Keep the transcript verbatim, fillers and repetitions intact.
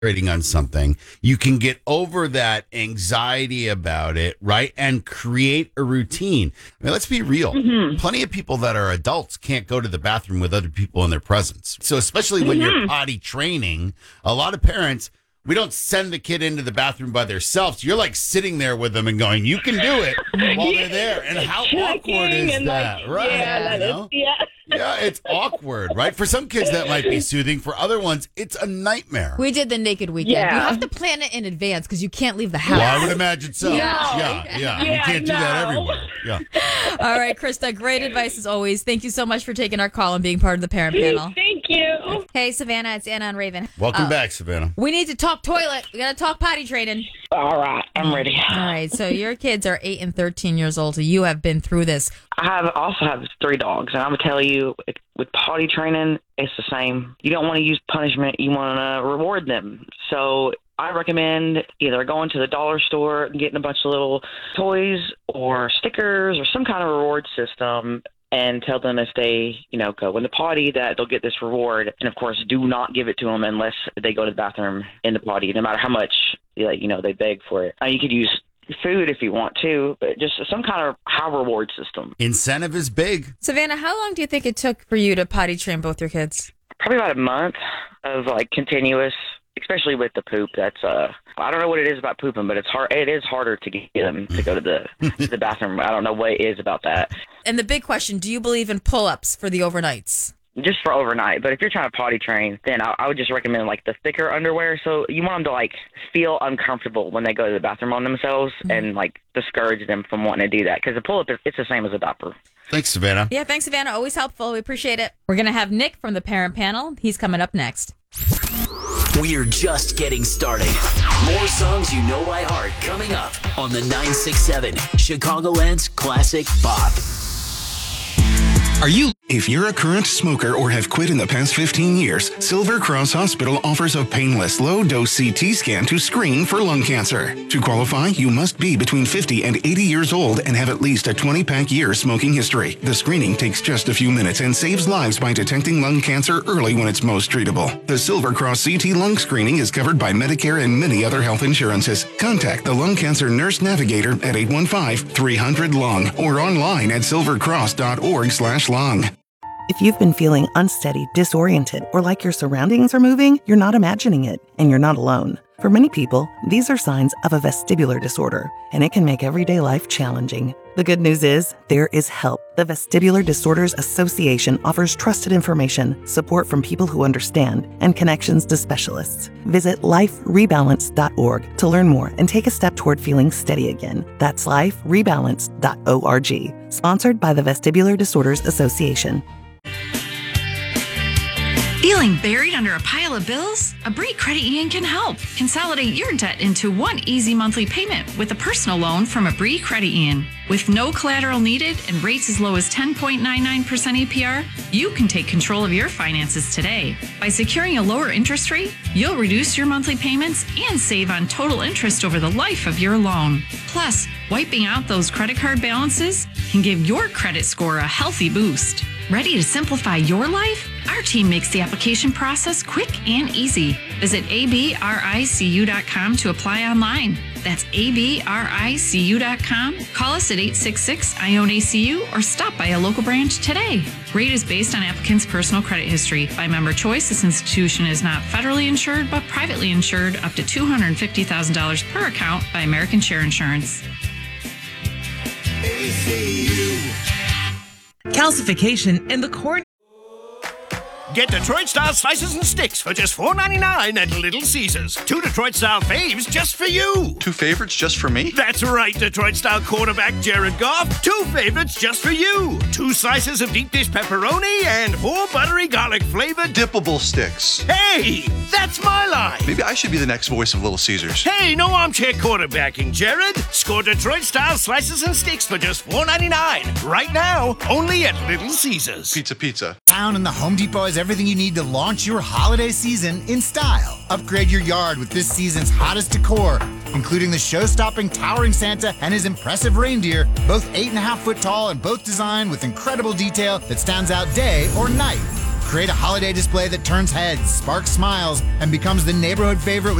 rating on something, you can get over that anxiety about it, right? And create a routine. I mean, let's be real. Mm-hmm. Plenty of people that are adults can't go to the bathroom with other people in their presence. So especially when mm-hmm. you're potty training, a lot of parents, we don't send the kid into the bathroom by themselves. You're like sitting there with them and going, you can do it while they're there. And how awkward is that? Like, right. Yeah, you know? yeah. Yeah, it's awkward, right? For some kids, that might be soothing. For other ones, it's a nightmare. We did the naked weekend. Yeah. You have to plan it in advance because you can't leave the house. Well, I would imagine so. No. Yeah, yeah. Yeah, You can't do no. that everywhere. Yeah. All right, Krista, great advice as always. Thank you so much for taking our call and being part of the parent panel. Thank you. Hey, Savannah, it's Anna and Raven. Welcome Uh, back, Savannah. We need to talk toilet. We got to talk potty training. All right, I'm ready. All right, so your kids are eight and thirteen years old, so you have been through this. I have also have three dogs, and I'm gonna tell you, it, with potty training, it's the same. You don't want to use punishment; you want to reward them. So I recommend either going to the dollar store and getting a bunch of little toys or stickers or some kind of reward system, and tell them if they, you know, go in the potty that they'll get this reward. And of course, do not give it to them unless they go to the bathroom in the potty, no matter how much, you know, they beg for it. Uh, you could use food if you want to, but just some kind of high reward system. Incentive is big. Savannah, how long do you think it took for you to potty train both your kids? Probably about a month of like continuous, especially with the poop. That's uh, I don't know what it is about pooping, but it's hard. It is harder to get them to go to the to the bathroom. I don't know what it is about that. And the big question: do you believe in pull-ups for the overnights? Just for overnight. But if you're trying to potty train, then I, I would just recommend like the thicker underwear. So you want them to like feel uncomfortable when they go to the bathroom on themselves, mm-hmm. and like discourage them from wanting to do that. Because the pull-up, it's the same as a diaper. Thanks, Savannah. Yeah, thanks, Savannah. Always helpful. We appreciate it. We're going to have Nick from the parent panel. He's coming up next. We're just getting started. More songs you know by heart coming up on the nine six seven Chicagoland's Classic Pop. Are you? If you're a current smoker or have quit in the past fifteen years, Silver Cross Hospital offers a painless low-dose C T scan to screen for lung cancer. To qualify, you must be between fifty and eighty years old and have at least a twenty-pack year smoking history. The screening takes just a few minutes and saves lives by detecting lung cancer early when it's most treatable. The Silver Cross C T lung screening is covered by Medicare and many other health insurances. Contact the Lung Cancer Nurse Navigator at eight one five, three hundred, lung or online at silvercross.org slash lung. If you've been feeling unsteady, disoriented, or like your surroundings are moving, you're not imagining it, and you're not alone. For many people, these are signs of a vestibular disorder, and it can make everyday life challenging. The good news is, there is help. The Vestibular Disorders Association offers trusted information, support from people who understand, and connections to specialists. Visit life rebalance dot org to learn more and take a step toward feeling steady again. That's life rebalance dot org. Sponsored by the Vestibular Disorders Association. Feeling buried under a pile of bills? Abri Credit Union can help. Consolidate your debt into one easy monthly payment with a personal loan from Abri Credit Union. With no collateral needed and rates as low as ten point nine nine percent A P R, you can take control of your finances today. By securing a lower interest rate, you'll reduce your monthly payments and save on total interest over the life of your loan. Plus, wiping out those credit card balances can give your credit score a healthy boost. Ready to simplify your life? Our team makes the application process quick and easy. Visit A B R I C U dot com to apply online. That's A B R I C U dot com. Call us at eight six six, I O N A C U or stop by a local branch today. Rate is based on applicant's personal credit history. By member choice, this institution is not federally insured but privately insured up to two hundred fifty thousand dollars per account by American Share Insurance. A C U. Calcification in the cord. Get Detroit-style slices and sticks for just four ninety-nine at Little Caesars. Two Detroit-style faves just for you. Two favorites just for me? That's right, Detroit-style quarterback Jared Goff. Two favorites just for you. Two slices of deep dish pepperoni and four buttery garlic-flavored dippable sticks. Hey, that's my line. Maybe I should be the next voice of Little Caesars. Hey, no armchair quarterbacking, Jared. Score Detroit-style slices and sticks for just four ninety-nine. Right now, only at Little Caesars. Pizza, pizza. Town and the Home Depot is everything you need to launch your holiday season in style. Upgrade your yard with this season's hottest decor, including the show-stopping towering Santa and his impressive reindeer, both eight and a half foot tall and both designed with incredible detail that stands out day or night. Create a holiday display that turns heads, sparks smiles, and becomes the neighborhood favorite